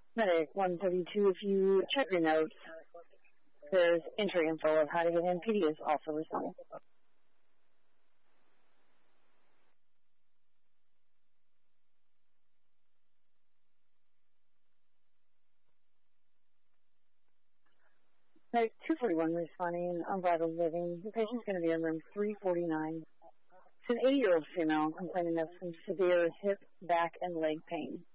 Medic 132, if you check your notes, there's entry info of how to get in. PD is also responding. Medic 241 responding on vital living. The patient's going to be in room 349. It's an 80-year-old female complaining of some severe hip, back, and leg pain.